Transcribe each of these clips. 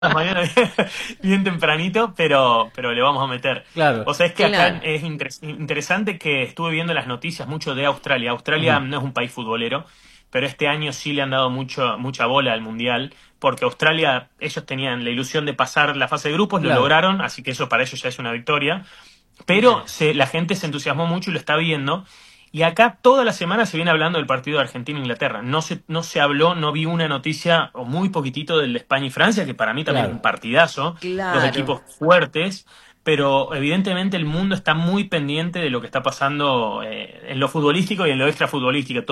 mañana bien tempranito, pero le vamos a meter. Claro. O sea, es que acá Claro. es interesante que estuve viendo las noticias mucho de Australia. Australia Ujú. no es un país futbolero, pero este año sí le han dado mucha bola al Mundial, porque Australia, ellos tenían la ilusión de pasar la fase de grupos, lo Claro. lograron, así que eso para ellos ya es una victoria. Pero Claro. la gente se entusiasmó mucho y lo está viendo. Y acá toda la semana se viene hablando del partido de Argentina-Inglaterra. No se habló, no vi una noticia o muy poquitito del de España y Francia, que para mí también es un Claro. partidazo, dos Claro. equipos fuertes, pero evidentemente el mundo está muy pendiente de lo que está pasando en lo futbolístico y en lo extrafutbolístico,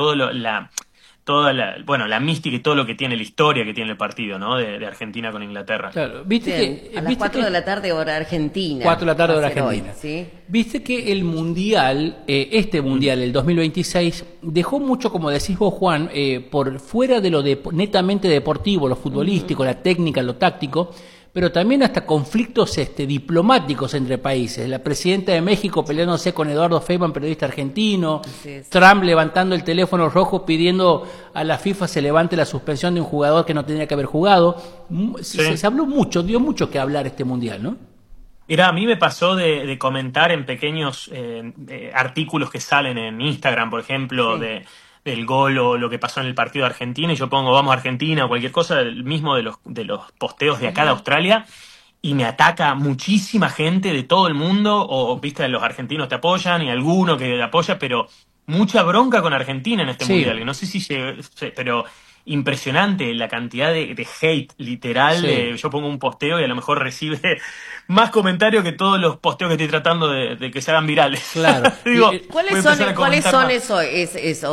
bueno, la mística y todo lo que tiene, la historia que tiene el partido, ¿no? De Argentina con Inglaterra. Claro. Bien, a las 4 de la tarde hora argentina. 4 de la tarde Va a hora ser hoy, argentina. ¿sí? Viste que el mundial, este mundial, el 2026, dejó mucho, como decís vos, Juan, por fuera de lo netamente deportivo, lo futbolístico, la técnica, lo táctico, pero también hasta conflictos diplomáticos entre países. La presidenta de México peleándose con Eduardo Feynman, periodista argentino, Así es. Trump levantando el teléfono rojo pidiendo a la FIFA se levante la suspensión de un jugador que no tenía que haber jugado. Sí. Se habló mucho, dio mucho que hablar este mundial, ¿no? Mira, a mí me pasó de comentar en pequeños artículos que salen en Instagram, por ejemplo, Sí. del gol o lo que pasó en el partido de Argentina, y yo pongo vamos a Argentina o cualquier cosa, el mismo de los posteos de acá de Australia, y me ataca muchísima gente de todo el mundo, o viste, los argentinos te apoyan y alguno que te apoya, pero mucha bronca con Argentina en este Sí, mundial, y no sé si pero impresionante la cantidad de hate literal. sí. Yo pongo un posteo y a lo mejor recibe más comentarios que todos los posteos que estoy tratando de que se hagan virales. Claro. Digo, ¿Cuáles voy a son, empezar a cuáles comentar son más.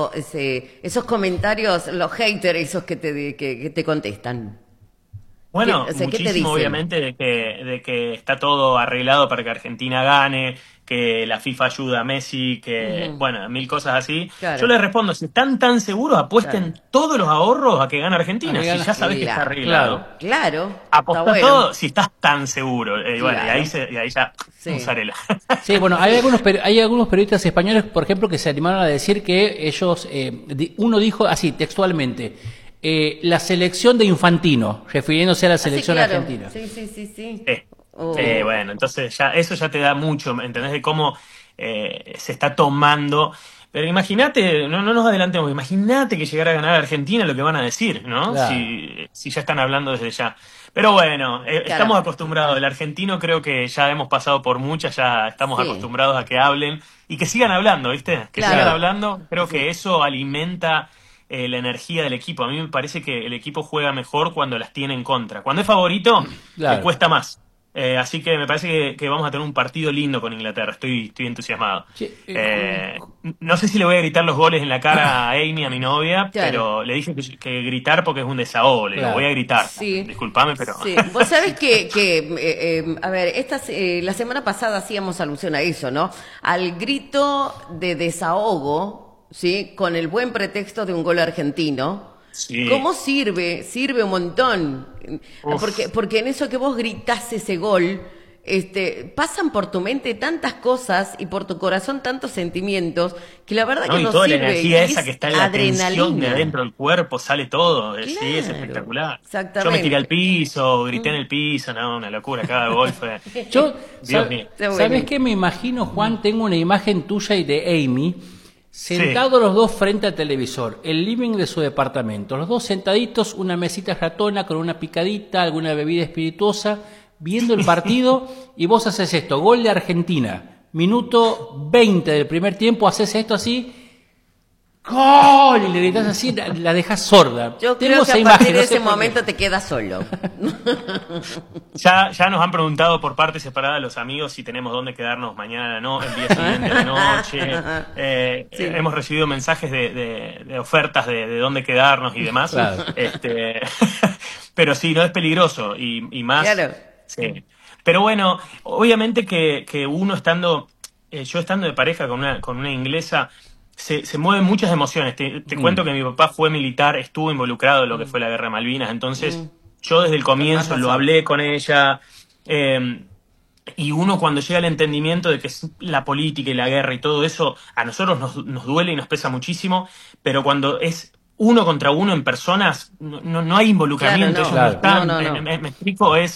esos comentarios, los haters, esos que te contestan? Bueno, O sea, ¿qué te muchísimo dicen? obviamente de que está todo arreglado para que Argentina gane, que la FIFA ayuda a Messi, que, Ujú. bueno, mil cosas así. Yo Claro, les respondo, si están tan seguros, claro. apuesten todos los ahorros a que gane A Argentina. que Si gana. ya sabes que está Claro. arreglado, Claro, está apostá bueno. todo si estás tan seguro. Bueno, y Claro, ahí ya, sí. mozzarella. Sí, bueno, hay algunos periodistas españoles, por ejemplo, que se animaron a decir que ellos, uno dijo así, textualmente, la selección de Infantino, refiriéndose a la Ah, sí, selección claro. argentina. Sí, sí, sí, sí. Sí. Oh, Bueno, entonces ya eso ya te da mucho, ¿entendés? De cómo se está tomando. Pero imagínate, no nos adelantemos, imagínate que llegara a ganar Argentina lo que van a decir, ¿no? Claro. Si ya están hablando desde ya. Pero bueno, claro. estamos acostumbrados. El argentino creo que ya hemos pasado por muchas, ya estamos Sí, acostumbrados a que hablen y que sigan hablando, ¿viste? Que sigan claro. hablando. Creo Sí. que eso alimenta la energía del equipo. A mí me parece que el equipo juega mejor cuando las tiene en contra. Cuando es favorito, le Claro. cuesta más. Así que me parece que vamos a tener un partido lindo con Inglaterra. Estoy entusiasmado. Che, No sé si le voy a gritar los goles en la cara a Amy, a mi novia, Claro. pero le dije que gritar porque es un desahogo. Le digo, claro. voy a gritar. Sí. Disculpame, pero... Sí, vos sabés a ver, la semana pasada hacíamos alusión a eso, ¿no? Al grito de desahogo, ¿sí? Con el buen pretexto de un gol argentino. Sí. ¿Cómo sirve? Sirve un montón. Uf. Porque en eso que vos gritás ese gol, pasan por tu mente tantas cosas y por tu corazón tantos sentimientos que la verdad ¿No? que Y nos toda la sirve. energía Y esa es que está en la tensión de adrenalina. adentro del cuerpo, sale todo. Sí, es Claro, espectacular. Yo me tiré al exactamente. piso, grité en el piso, no, una locura. Cada gol fue... Yo, Dios mío. Está ¿sabes bueno. qué me imagino, Juan? Tengo una imagen tuya y de Amy, Sí. sentados los dos frente al televisor, el living de su departamento, los dos sentaditos, una mesita ratona con una picadita, alguna bebida espirituosa, viendo el partido, y vos haces esto, gol de Argentina, minuto 20 del primer tiempo, haces esto así, ¡gol! Y le gritas así, la dejas sorda. Yo Tengo creo que esa a imagen, partir de no sé ese por qué. momento te quedas solo. Ya nos han preguntado por parte separada los amigos si tenemos dónde quedarnos mañana, no, el día siguiente a la noche. Sí. Hemos recibido mensajes de ofertas de dónde quedarnos y demás. Claro. Pero sí, no es peligroso y más. Claro. Sí. Pero bueno, obviamente que uno estando, yo estando de pareja con una inglesa, se mueven muchas emociones. Te cuento que mi papá fue militar, estuvo involucrado en lo que fue la guerra de Malvinas, entonces yo desde el Con más comienzo lo razón. hablé con ella. Y uno cuando llega al entendimiento de que es la política y la guerra y todo eso, a nosotros nos duele y nos pesa muchísimo, pero cuando es uno contra uno en personas, no hay involucramiento, Claro, no. ellos no están, No. me explico,